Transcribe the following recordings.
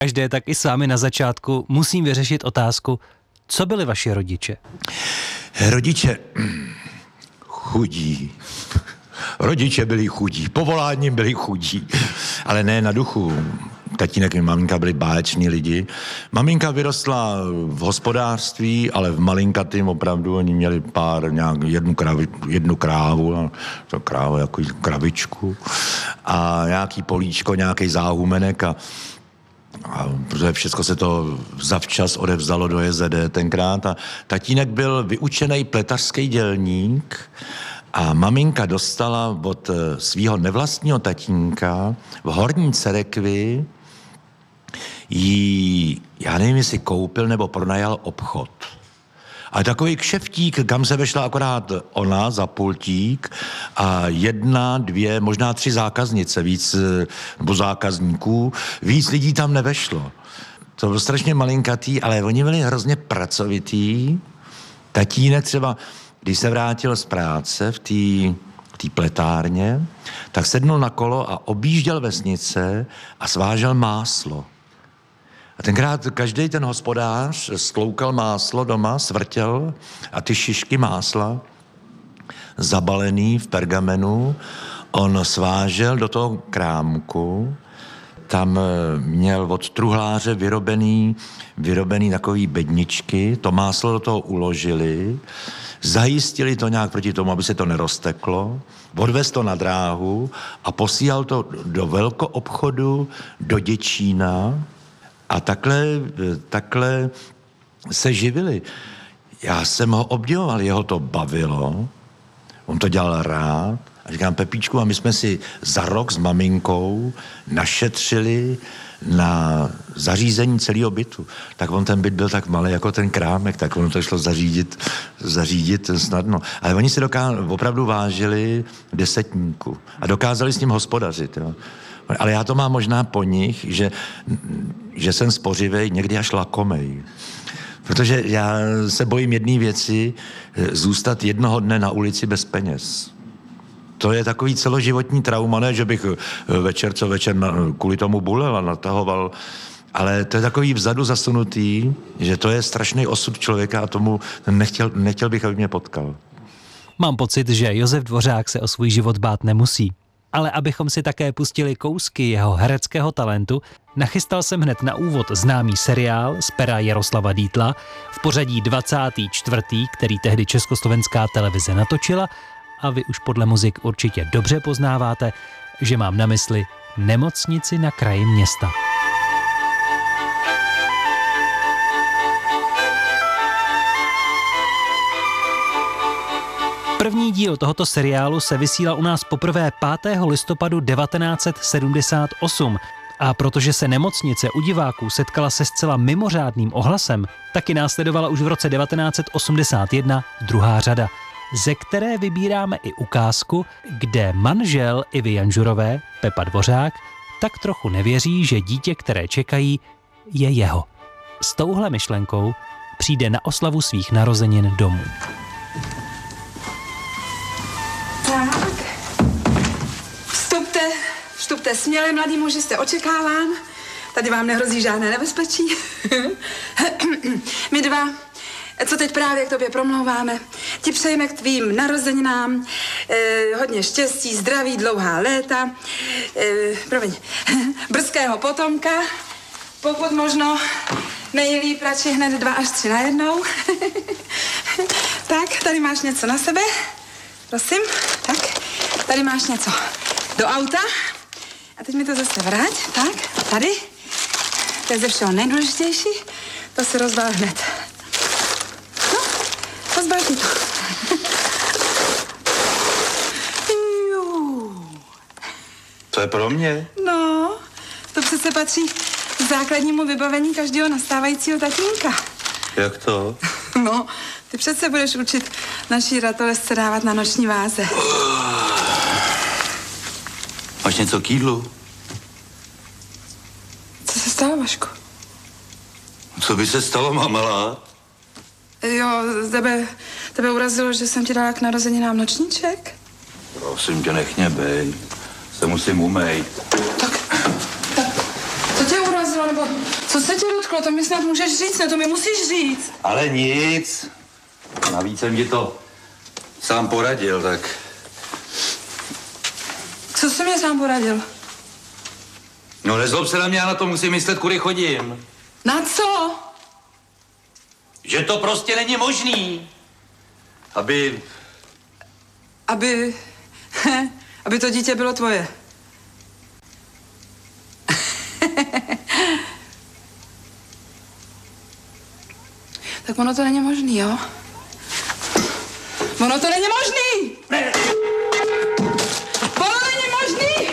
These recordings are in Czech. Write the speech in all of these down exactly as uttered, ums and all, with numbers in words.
Každé, tak i s vámi na začátku musím vyřešit otázku, co byli vaši rodiče? Rodiče chudí. Rodiče byli chudí, povoláním byli chudí, ale ne na duchu. Tatínek i maminka byli báječní lidi. Maminka vyrostla v hospodářství, ale v malinkatým opravdu. Oni měli pár, nějak, jednu, kravi, jednu krávu, a to krávu, jako kravičku a nějaký políčko, nějaký záhumenek a A protože všechno se to zavčas odevzalo do J Z D tenkrát a tatínek byl vyučený pletařský dělník a maminka dostala od svého nevlastního tatínka v Horní Cerekvi jí, já nevím, jestli koupil nebo pronajal obchod. A takový kšeftík, kam se vešla akorát ona za pultík a jedna, dvě, možná tři zákaznice, víc, nebo zákazníků, víc lidí tam nevešlo. To bylo strašně malinkatý, ale oni byli hrozně pracovitý. Tatínek třeba, když se vrátil z práce v té v té pletárně, tak sednul na kolo a objížděl vesnice a svážel máslo. A tenkrát každý ten hospodář stloukal máslo doma, svrtěl a ty šišky másla zabalený v pergamenu on svážel do toho krámku. Tam měl od truhláře vyrobený, vyrobený takový bedničky, to máslo do toho uložili, zajistili to nějak proti tomu, aby se to nerozteklo, odvez to na dráhu a posílal to do velkoobchodu, do Děčína. A takhle, takhle se živili. Já jsem ho obdivoval, jeho to bavilo, on to dělal rád. A říkám, Pepíčku, a my jsme si za rok s maminkou našetřili na zařízení celého bytu. Tak on ten byt byl tak malý jako ten krámek, tak ono to šlo zařídit, zařídit snadno. Ale oni si doká- opravdu vážili desetníku a dokázali s ním hospodařit. Jo. Ale já to mám možná po nich, že, že jsem spořivej, někdy až lakomej. Protože já se bojím jedné věci, zůstat jednoho dne na ulici bez peněz. To je takový celoživotní trauma, ne, že bych večer co večer na, kvůli tomu bulel a natahoval, ale to je takový vzadu zasunutý, že to je strašný osud člověka a tomu nechtěl, nechtěl bych, aby mě potkal. Mám pocit, že Josef Dvořák se o svůj život bát nemusí. Ale abychom si také pustili kousky jeho hereckého talentu, nachystal jsem hned na úvod známý seriál z pera Jaroslava Dietla v pořadí dvacátý čtvrtý, který tehdy Československá televize natočila a vy už podle muzik určitě dobře poznáváte, že mám na mysli Nemocnici na kraji města. První díl tohoto seriálu se vysílal u nás poprvé pátého listopadu devatenáct set sedmdesát osm a protože se Nemocnice u diváků setkala se zcela mimořádným ohlasem, taky následovala už v roce devatenáct set osmdesát jedna druhá řada, ze které vybíráme i ukázku, kde manžel Ivy Janžurové, Pepa Dvořák, tak trochu nevěří, že dítě, které čekají, je jeho. S touhle myšlenkou přijde na oslavu svých narozenin domů. Tak, vstupte, vstupte směle, mladý muži, jste očekáván. Tady vám nehrozí žádné nebezpečí. My dva, co teď právě k tobě promlouváme, ti přejeme k tvým narozeninám eh, hodně štěstí, zdraví, dlouhá léta, eh, promiň, brzkého potomka, pokud možno nejlíp radši hned dva až tři najednou. Tak, tady máš něco na sebe. Prosím, tak, tady máš něco do auta. A teď mi to zase vrať, tak, tady. To je ze všeho nejdůležitější, to se rozbal hned. No, rozbal ti to. To je pro mě? No, to přece patří k základnímu vybavení každého nastávajícího tatínka. Jak to? No, ty přece budeš učit naší ratolesce dávat na noční váze. Máš něco k jídlu? Co se stalo, Vašku? Co by se stalo, mamela? Jo, tebe, tebe urazilo, že jsem ti dala k narozeninám nočníček? Prosím tě, nech mě bej. Se musím umýt. Tak, tak, co tě urazilo, nebo Vaško, to mi snad můžeš říct, ne, to mi musíš říct. Ale nic. Navíc jsem ti to sám poradil, tak... Co jsi mě sám poradil? No nezlob se na mě, já na to musím myslet, kudy chodím. Na co? Že to prostě není možný. Aby... Aby... aby to dítě bylo tvoje. Tak ono to není možný, jo? Ono to není možný! Ne. Ono není možný!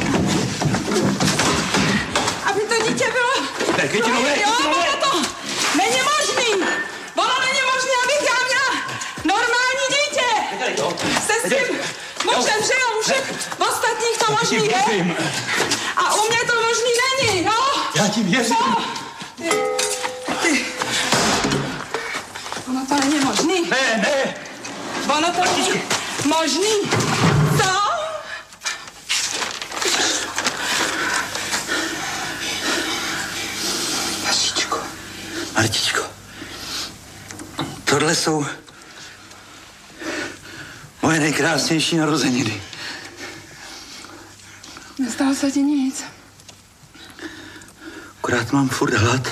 Aby to dítě bylo... Ne, Kytino, ne, jo, Kytino, ne. ono to není možný! Ono není možný, abych já měla normální dítě! Se s tím mužem, že jo? U všech ostatních to možný je. A u mě to možný není, jo? Já ti věřím. Co? Ty, ty. Ono to není možný. Ne, ne. Ono to není možný. Co? Vašičku. Martičko, tohle jsou moje nejkrásnější narozeniny. Nestalo se ti nic. Akorát mám furt hlad.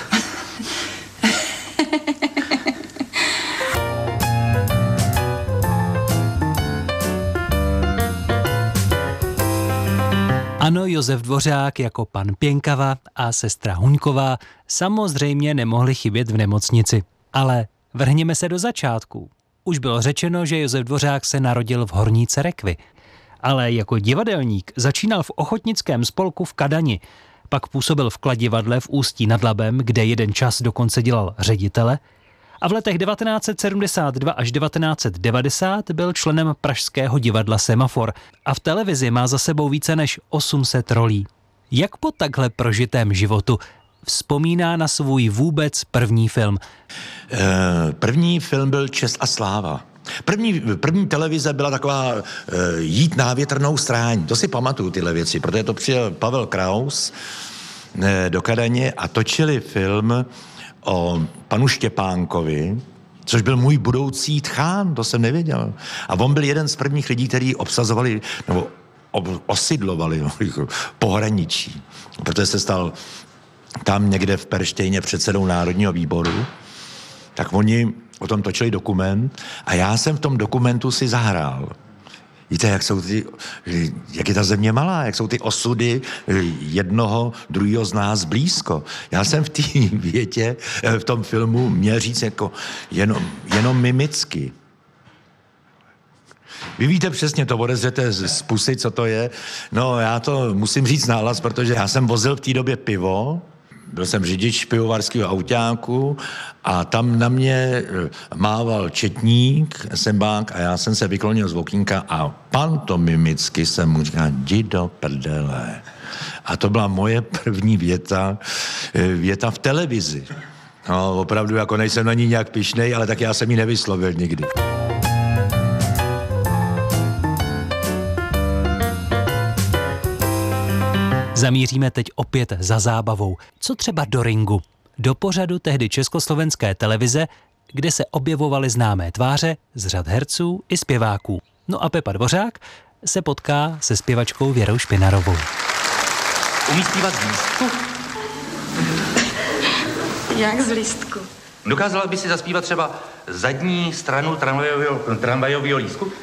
Ano, Josef Dvořák jako pan Pěnkava a sestra Huňková samozřejmě nemohli chybět v nemocnici. Ale vrhněme se do začátku. Už bylo řečeno, že Josef Dvořák se narodil v Horní Cerekvi. Ale jako divadelník začínal v ochotnickém spolku v Kadani. Pak působil v Kladivadle v Ústí nad Labem, kde jeden čas dokonce dělal ředitele. A v letech devatenáct set sedmdesát dva až devatenáct set devadesát byl členem pražského divadla Semafor a v televizi má za sebou více než osm set rolí. Jak po takhle prožitém životu vzpomíná na svůj vůbec první film? E, první film byl Čest a sláva. První, první televize byla taková e, jít na větrnou stráň. To si pamatuju tyhle věci, protože to přijel Pavel Kraus e, do Kadaně a točili film o panu Štěpánkovi, což byl můj budoucí tchán, to jsem nevěděl. A on byl jeden z prvních lidí, kteří obsazovali, nebo osidlovali pohraničí, protože se stal tam někde v Perštejně předsedou Národního výboru, tak oni o tom točili dokument a já jsem v tom dokumentu si zahrál. Víte, jak jsou ty, jak je ta země malá, jak jsou ty osudy jednoho, druhého z nás blízko. Já jsem v té větě, v tom filmu měl říct jako jenom, jenom mimicky. Vy víte přesně, to odezřete z pusy, co to je. No, já to musím říct nahlas, protože já jsem vozil v té době pivo, byl jsem řidič pivovarského autáku a tam na mě mával četník, sembák a já jsem se vyklonil z okýnka a pantomimicky jsem mu říkal, jdi do prdele. A to byla moje první věta, věta v televizi. No, opravdu, jako nejsem na ní nějak pyšnej, ale tak já jsem ji nevyslovil nikdy. Zamíříme teď opět za zábavou. Co třeba do ringu? Do pořadu tehdy československé televize, kde se objevovaly známé tváře z řad herců i zpěváků. No a Pepa Dvořák se potká se zpěvačkou Věrou Špinarovou. Umí zpívat z lístku? Jak z lístku? Dokázala by si zaspívat třeba zadní stranu tramvajového, tramvajového lístku?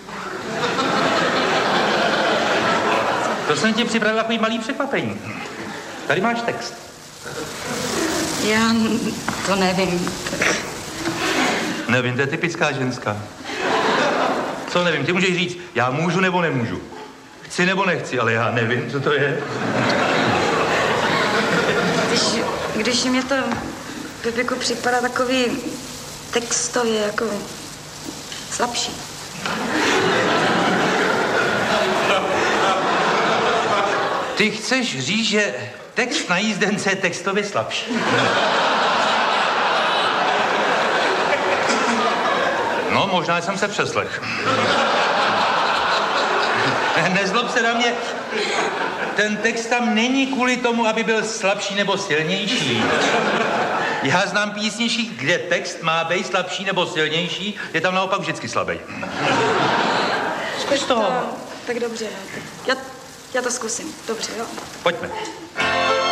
To jsem ti připravil takový malý překvapení. Tady máš text. Já to nevím. Nevím, to je typická ženská. Co nevím, ty můžeš říct, já můžu nebo nemůžu. Chci nebo nechci, ale já nevím, co to je. Když, když mi to, Pepiku, připadá takový textově jako slabší. Ty chceš říct, že text na jízdence je textově slabší? No, možná jsem se přeslech. Nezlob se na mě. Ten text tam není kvůli tomu, aby byl slabší nebo silnější. Já znám písničky, kde text má být slabší nebo silnější, je tam naopak vždycky slabý. Zkus to. Tak dobře, no. Tak já, já to zkusím. Dobře, jo. Pojďme.